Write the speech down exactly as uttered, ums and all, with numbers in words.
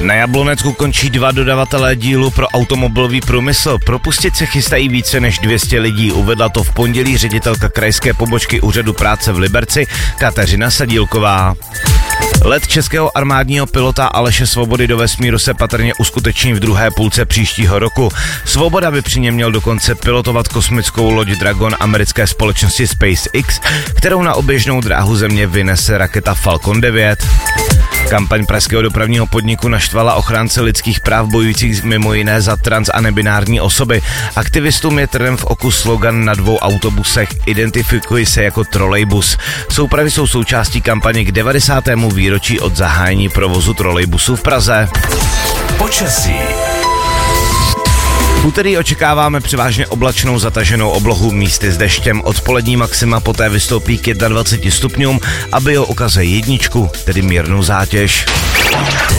Na Jablonecku končí dva dodavatelé dílu pro automobilový průmysl. Propustit se chystají více než dvě stě lidí. Uvedla to v pondělí ředitelka krajské pobočky Úřadu práce v Liberci Kateřina Sadílková. Let českého armádního pilota Aleše Svobody do vesmíru se patrně uskuteční v druhé půlce příštího roku. Svoboda by při něm měl dokonce pilotovat kosmickou loď Dragon americké společnosti SpaceX, kterou na oběžnou dráhu Země vynese raketa Falcon devět. Kampaň pražského dopravního podniku naštvala ochránce lidských práv bojujících mimo jiné za trans a nebinární osoby. Aktivistům je trnem v oku slogan na dvou autobusech Identifikuj se jako trolejbus. Soupravy jsou součástí kampaně k devadesátému výročí od zahájení provozu trolejbusů v Praze. Počasí. V úterý očekáváme převážně oblačnou zataženou oblohu, místy s deštěm. Odpolední maxima poté vystoupí k dvaceti jednomu stupňům a bioukaze jedničku, tedy mírnou zátěž.